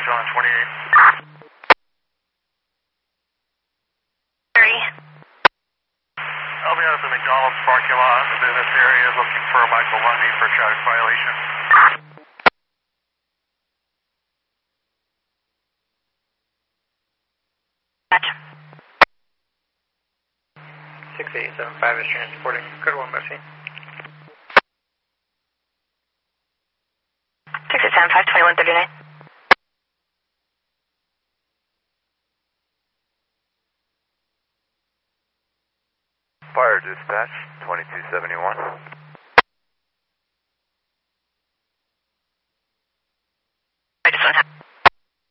John 28. Gary. I'll be out at the McDonald's parking lot in the business area looking for Michael Lundy for traffic violation. Gotcha. 6875 is transporting Code 1 Mercy. 6875, 2139. Fire dispatch, 2271.